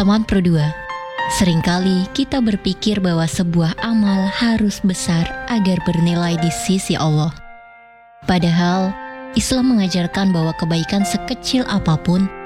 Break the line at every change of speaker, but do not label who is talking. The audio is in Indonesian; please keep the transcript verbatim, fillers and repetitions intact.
Teman Pro dua, seringkali kita berpikir bahwa sebuah amal harus besar agar bernilai di sisi Allah. Padahal, Islam mengajarkan bahwa kebaikan sekecil apapun